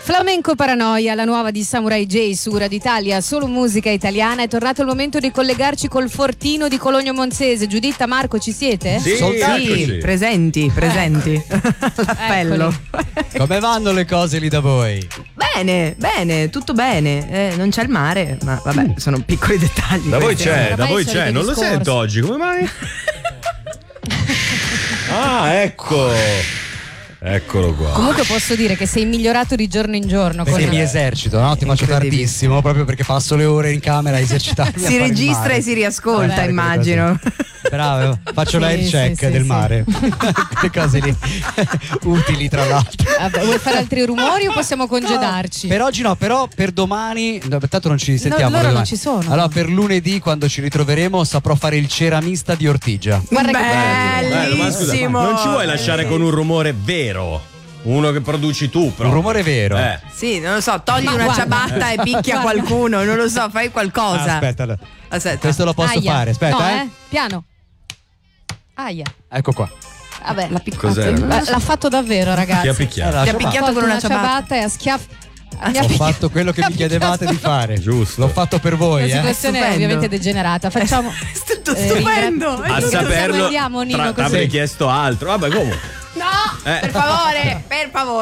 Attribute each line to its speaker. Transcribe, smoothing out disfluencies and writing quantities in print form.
Speaker 1: Flamenco Paranoia, la nuova di Samurai J su Radio Italia, solo musica italiana. È tornato il momento di collegarci col fortino di Cologno Monzese. Giuditta, Marco, ci siete?
Speaker 2: Sì,
Speaker 3: sì, presenti. L'appello.
Speaker 2: Come vanno le cose lì da voi?
Speaker 3: Bene, tutto bene. Non c'è il mare, ma vabbè, sono piccoli dettagli.
Speaker 4: Da voi
Speaker 3: questi.
Speaker 4: c'è, non lo sento oggi, come mai? Ah, ecco. Eccolo qua.
Speaker 1: Comunque posso dire che sei migliorato di giorno in giorno.
Speaker 2: Perché mi esercito, no? Ti faccio tardissimo, proprio perché passo le ore in camera a esercitarmi.
Speaker 3: Si registra e si riascolta,
Speaker 2: Vabbè,
Speaker 3: immagino.
Speaker 2: Bravo, faccio l'air check del mare. Le cose lì utili, tra l'altro.
Speaker 1: Vabbè, vuoi fare altri rumori o possiamo congedarci?
Speaker 2: Per oggi no, però per domani, tanto non ci sentiamo.
Speaker 1: loro non
Speaker 2: domani.
Speaker 1: ci sono.
Speaker 2: Allora per lunedì, quando ci ritroveremo, saprò fare il ceramista di Ortigia.
Speaker 1: Guarda che
Speaker 4: Bello, ma scusa,
Speaker 3: Bellissimo.
Speaker 4: non ci vuoi lasciare con un rumore vero? Uno che produci tu, proprio.
Speaker 2: Un rumore vero.
Speaker 3: Sì, non lo so, togli
Speaker 1: Ma
Speaker 3: una
Speaker 1: guarda.
Speaker 3: ciabatta e picchia qualcuno, non lo so, fai qualcosa.
Speaker 2: Aspetta, allora.
Speaker 3: Aspetta.
Speaker 2: Questo lo posso
Speaker 1: Aia.
Speaker 2: fare, aspetta,
Speaker 1: No, piano. Aia.
Speaker 2: Ecco qua.
Speaker 1: Vabbè,
Speaker 4: Cos'era?
Speaker 1: l'ha fatto davvero, ragazzi.
Speaker 4: Chi ha picchiato?
Speaker 3: Ti ha picchiato con una ciabatta.
Speaker 1: e a schiaff. Mi ha
Speaker 2: Ho
Speaker 1: picchiato.
Speaker 2: fatto quello che mi chiedevate di fare.
Speaker 4: Giusto.
Speaker 2: L'ho fatto per voi,
Speaker 1: La situazione è
Speaker 3: Stupendo.
Speaker 1: ovviamente degenerata. Facciamo.
Speaker 3: Stupendo.
Speaker 4: A
Speaker 1: Cosa
Speaker 4: saperlo,
Speaker 1: vogliamo, Nino,
Speaker 4: avrei
Speaker 1: così?
Speaker 4: chiesto altro. Vabbè, comunque.
Speaker 3: No, per favore.